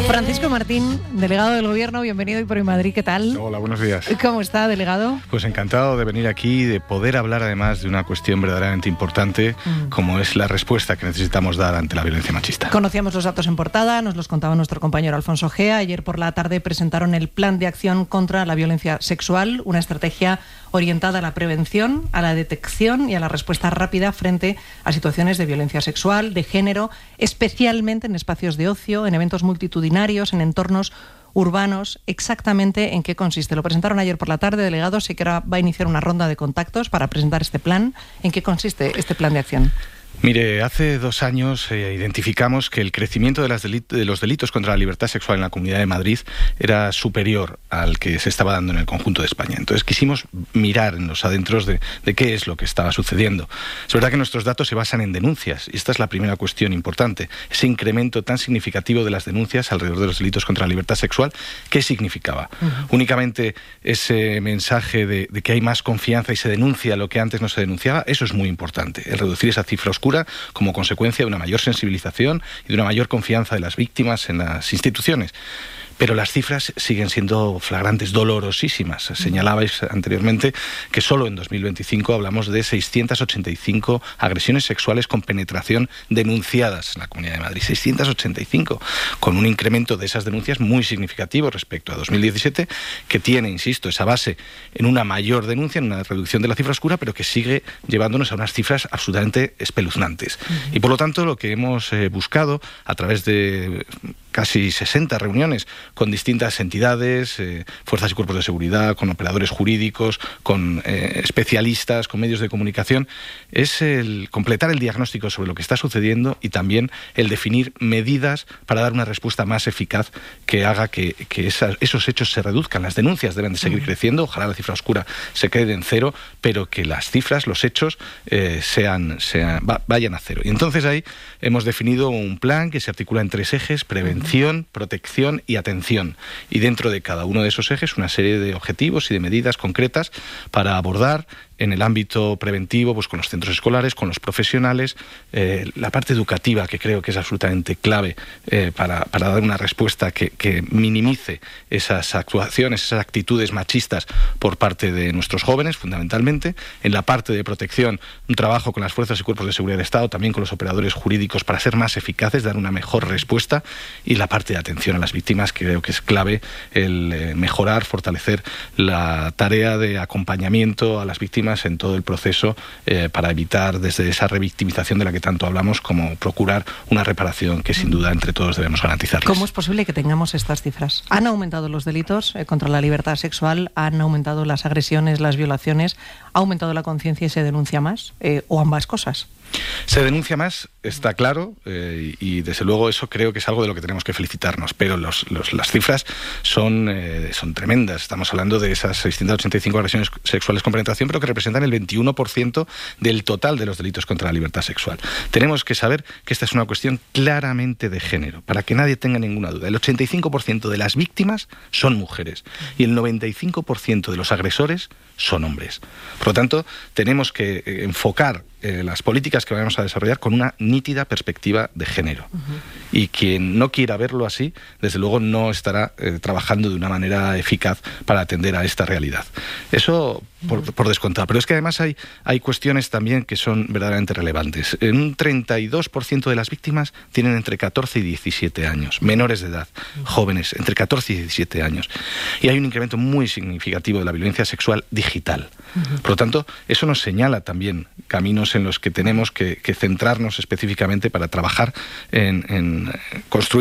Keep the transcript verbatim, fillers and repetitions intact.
Francisco Martín, delegado del Gobierno, bienvenido y por Madrid, ¿qué tal? Hola, buenos días. ¿Cómo está, delegado? Pues encantado de venir aquí y de poder hablar además de una cuestión verdaderamente importante, mm. como es la respuesta que necesitamos dar ante la violencia machista. Conocíamos los datos en portada, nos los contaba nuestro compañero Alfonso Gea. Ayer por la tarde presentaron el Plan de Acción contra la Violencia Sexual, una estrategia orientada a la prevención, a la detección y a la respuesta rápida frente a situaciones de violencia sexual, de género, especialmente en espacios de ocio, en eventos multitudinarios, en entornos urbanos. Exactamente en qué consiste. Lo presentaron ayer por la tarde, delegado. Sé que ahora va a iniciar una ronda de contactos para presentar este plan. ¿En qué consiste este plan de acción? Mire, hace dos años eh, identificamos que el crecimiento de, las delit- de los delitos contra la libertad sexual en la Comunidad de Madrid era superior al que se estaba dando en el conjunto de España. Entonces quisimos mirar en los adentros de, de qué es lo que estaba sucediendo. Es verdad que nuestros datos se basan en denuncias, y esta es la primera cuestión importante. Ese incremento tan significativo de las denuncias alrededor de los delitos contra la libertad sexual, ¿qué significaba? Uh-huh. Únicamente ese mensaje de, de que hay más confianza y se denuncia lo que antes no se denunciaba. Eso es muy importante, el reducir esa cifra oscura como consecuencia de una mayor sensibilización y de una mayor confianza de las víctimas en las instituciones. Pero las cifras siguen siendo flagrantes, dolorosísimas. Señalabais anteriormente que solo en dos mil veinticinco hablamos de seiscientas ochenta y cinco agresiones sexuales con penetración denunciadas en la Comunidad de Madrid. seiscientas ochenta y cinco, con un incremento de esas denuncias muy significativo respecto a dos mil diecisiete, que tiene, insisto, esa base en una mayor denuncia, en una reducción de la cifra oscura, pero que sigue llevándonos a unas cifras absolutamente espeluznantes. Uh-huh. Y por lo tanto, lo que hemos eh, buscado a través de casi sesenta reuniones con distintas entidades, eh, fuerzas y cuerpos de seguridad, con operadores jurídicos, con eh, especialistas, con medios de comunicación, es el completar el diagnóstico sobre lo que está sucediendo y también el definir medidas para dar una respuesta más eficaz que haga que, que esa, esos hechos se reduzcan. Las denuncias deben de seguir uh-huh. creciendo, ojalá la cifra oscura se quede en cero, pero que las cifras, los hechos, eh, sean, sean, va, vayan a cero. Y entonces ahí hemos definido un plan que se articula en tres ejes: prevención, protección y atención. Y dentro de cada uno de esos ejes una serie de objetivos y de medidas concretas para abordar en el ámbito preventivo, pues con los centros escolares, con los profesionales, eh, la parte educativa, que creo que es absolutamente clave eh, para, para dar una respuesta que, que minimice esas actuaciones, esas actitudes machistas por parte de nuestros jóvenes, fundamentalmente. En la parte de protección, un trabajo con las fuerzas y cuerpos de seguridad del Estado, también con los operadores jurídicos, para ser más eficaces, dar una mejor respuesta. Y la parte de atención a las víctimas, que creo que es clave el eh, mejorar, fortalecer la tarea de acompañamiento a las víctimas en todo el proceso eh, para evitar desde esa revictimización de la que tanto hablamos, como procurar una reparación que sin duda entre todos debemos garantizarles. ¿Cómo es posible que tengamos estas cifras? ¿Han aumentado los delitos eh, contra la libertad sexual? ¿Han aumentado las agresiones, las violaciones? ¿Ha aumentado la conciencia y se denuncia más? Eh, ¿O ambas cosas? Se denuncia más, está claro, eh, y desde luego eso creo que es algo de lo que tenemos que felicitarnos, pero los, los, las cifras son, eh, son tremendas. Estamos hablando de esas seiscientas ochenta y cinco agresiones sexuales con penetración, pero que representan el veintiuno por ciento del total de los delitos contra la libertad sexual. Tenemos que saber que esta es una cuestión claramente de género, para que nadie tenga ninguna duda. El ochenta y cinco por ciento de las víctimas son mujeres y el noventa y cinco por ciento de los agresores son hombres. Por lo tanto, tenemos que enfocar eh, las políticas que vamos a desarrollar con una nítida perspectiva de género. Uh-huh. Y quien no quiera verlo así, desde luego no estará eh, trabajando de una manera eficaz para atender a esta realidad. Eso por, uh-huh. por descontado. Pero es que además hay, hay cuestiones también que son verdaderamente relevantes. En un treinta y dos por ciento de las víctimas tienen entre catorce y diecisiete años, menores de edad, uh-huh. jóvenes, entre catorce y diecisiete años. Y hay un incremento muy significativo de la violencia sexual digital. Uh-huh. Por lo tanto, eso nos señala también caminos en los que tenemos que, que centrarnos específicamente para trabajar en, en construir